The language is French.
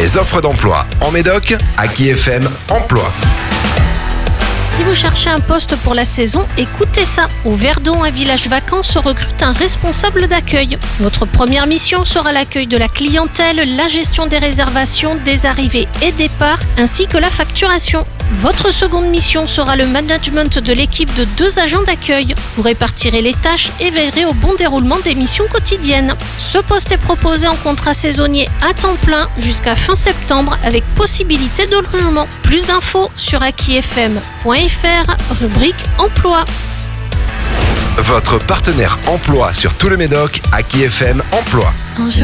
Les offres d'emploi en Médoc, Aki FM Emploi. Si vous cherchez un poste pour la saison, écoutez ça. Au Verdon, un village vacant se recrute un responsable d'accueil. Votre première mission sera l'accueil de la clientèle, la gestion des réservations, des arrivées et départs, ainsi que la facturation. Votre seconde mission sera le management de l'équipe de 2 agents d'accueil. Vous répartirez les tâches et veillerez au bon déroulement des missions quotidiennes. Ce poste est proposé en contrat saisonnier à temps plein jusqu'à fin septembre avec possibilité de logement. Plus d'infos sur akifm.fr, rubrique emploi. Votre partenaire emploi sur tout le Médoc, Aki FM Emploi.